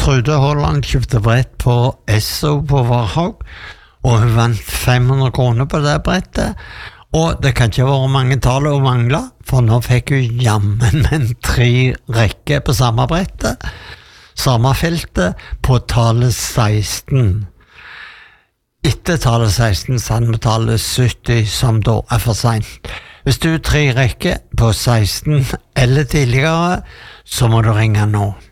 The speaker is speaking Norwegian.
Trude Holland kjøpte brett på Esso på Varhaug, og hun vant 500 kroner på det brettet, og det kan ikke være mange tall å mangle, for nå fikk hun jammen med 3 rekker på samme brettet, samme feltet, på tallet 16. Etter tallet 16 så hadde vi tallet 70, som da for sent. Hvis du 3 rekker på 16 eller tidligere, så må du ringe nå.